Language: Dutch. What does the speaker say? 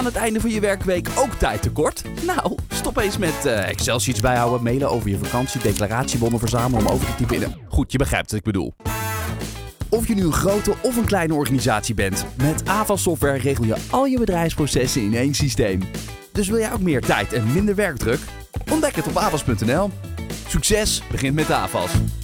aan het einde van je werkweek ook tijd tekort? Nou, stop eens met Excel-sheets bijhouden, mailen over je vakantie, declaratiebonnen verzamelen om over te typen. Goed, je begrijpt wat ik bedoel. Of je nu een grote of een kleine organisatie bent, met Avas Software regel je al je bedrijfsprocessen in één systeem. Dus wil jij ook meer tijd en minder werkdruk? Ontdek het op avas.nl. Succes begint met Avas.